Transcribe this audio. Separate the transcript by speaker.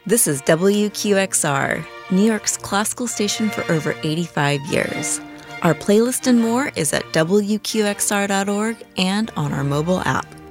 Speaker 1: This is WQXR, New York's classical station for over 85 years. Our playlist and more is at WQXR.org and on our mobile app.